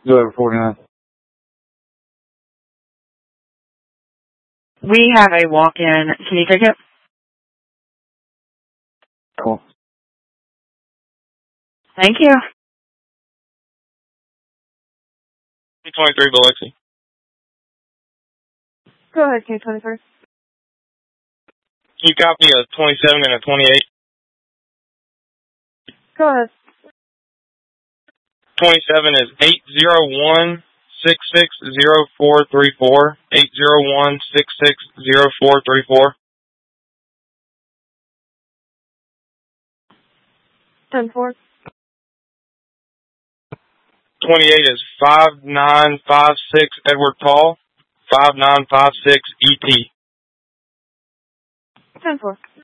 Deliver 49. We have a walk-in. Can you take it? Cool. Thank you. 23 Biloxi. Go ahead, K23. Can you copy a 27 and a 28? Go ahead. 27 is 801-660434. 801-660434. 10-4. 28 is 5956 Edward Paul. 5956 ET. 10-4.